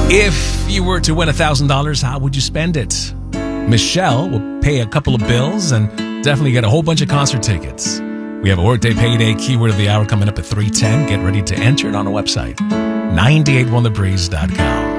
If you were to win $1,000, how would you spend it? Michelle will pay a couple of bills and definitely get a whole bunch of concert tickets. We have a Workday Payday Keyword of the Hour coming up at 3:10. Get ready to enter it on our website, 981thebreeze.com.